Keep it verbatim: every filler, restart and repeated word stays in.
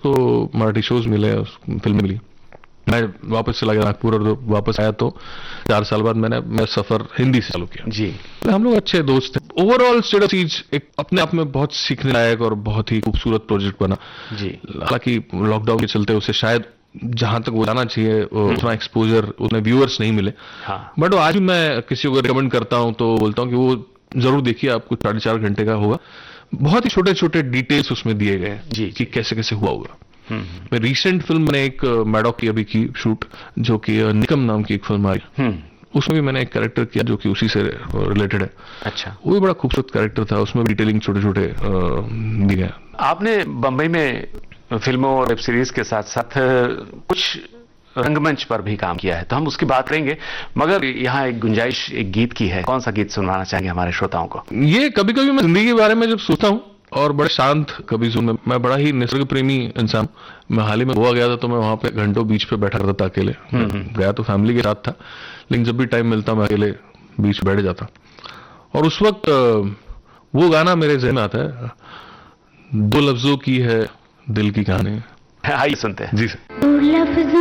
उसको मराठी शोज मिले, फिल्में मिली, मैं वापस चला गया नागपुर, और वापस आया तो चार साल बाद मैंने मैं सफर हिंदी से चालू किया जी। हम लोग अच्छे दोस्त थे। ओवरऑल स्टेट ऑफ चीज एक अपने आप में बहुत सीखने लायक और बहुत ही खूबसूरत प्रोजेक्ट बना जी। हालांकि लॉकडाउन के चलते उसे शायद जहां तक वो जाना चाहिए उतना एक्सपोजर, उतने व्यूअर्स नहीं मिले, हाँ। बट आज भी मैं किसी को रिकमेंड करता हूं तो बोलता हूं कि वो जरूर देखिए, आपको साढ़े चार घंटे का होगा, बहुत ही छोटे छोटे डिटेल्स उसमें दिए गए जी कि कैसे कैसे हुआ होगा। मैं रिसेंट फिल्म मैंने एक मैडॉक की अभी की शूट, जो कि निकम नाम की एक फिल्म आई, उसमें भी मैंने एक कैरेक्टर किया जो कि उसी से रिलेटेड है। अच्छा, वो भी बड़ा खूबसूरत कैरेक्टर था, उसमें डिटेलिंग छोटे छोटे दिए गए। आपने बंबई में फिल्मों और वेब सीरीज के साथ साथ कुछ रंगमंच पर भी काम किया है, तो हम उसकी बात करेंगे, मगर यहाँ एक गुंजाइश एक गीत की है। कौन सा गीत सुनाना चाहेंगे हमारे श्रोताओं को? ये कभी कभी मैं जिंदगी के बारे में जब सोचता हूँ और बड़े शांत कभी सुन में, मैं बड़ा ही निसर्ग प्रेमी इंसान, मैं हाल ही में गोवा गया था तो मैं वहां पे घंटों बीच पे बैठा रहता था अकेले। गया तो फैमिली के साथ था, लेकिन जब भी टाइम मिलता मैं अकेले बीच बैठ जाता, और उस वक्त वो गाना मेरे ज़हन में आता है, दो लफ्जों की है दिल की कहानी। आइए सुनते हैं जी सर।